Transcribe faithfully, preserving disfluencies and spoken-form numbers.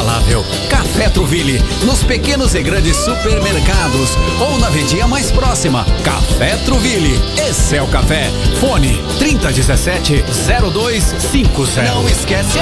inabalável. Café Truville, nos pequenos e grandes supermercados ou na vendinha mais próxima. Café Truville, esse é o café. Fone trinta dezessete zero dois cinquenta. Não esquece